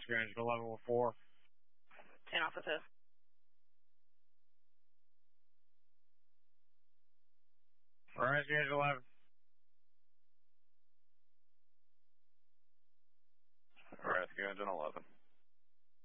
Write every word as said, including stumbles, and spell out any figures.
Oscar Engine eleven with four. ten Alpha two. Oscar Engine eleven.